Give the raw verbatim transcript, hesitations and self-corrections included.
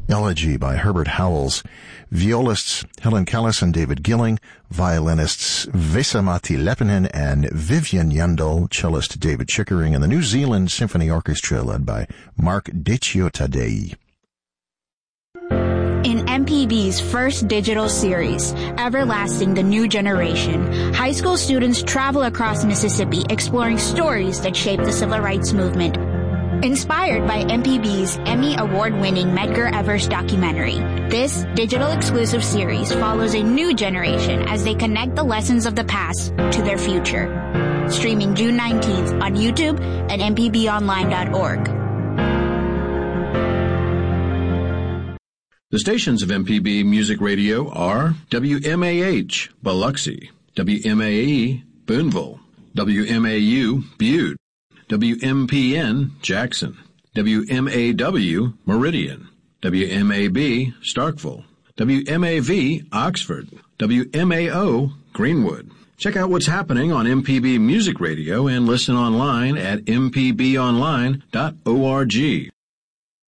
Elegy by Herbert Howells. Violists Helen Callis and David Gilling. Violinists Vesamati Lepinen and Vivian Yandel. Cellist David Chickering. And the New Zealand Symphony Orchestra led by Mark Decio Tadei. In M P B's first digital series, Everlasting the New Generation, high school students travel across Mississippi exploring stories that shaped the civil rights movement. Inspired by M P B's Emmy Award-winning Medgar Evers documentary, this digital exclusive series follows a new generation as they connect the lessons of the past to their future. Streaming June nineteenth on YouTube and m p b online dot org. The stations of M P B Music Radio are W M A H, Biloxi, W M A E, Boonville, W M A U, Butte, W M P N, Jackson, W M A W, Meridian, W M A B, Starkville, W M A V, Oxford, W M A O, Greenwood. Check out what's happening on M P B Music Radio and listen online at m p b online dot org.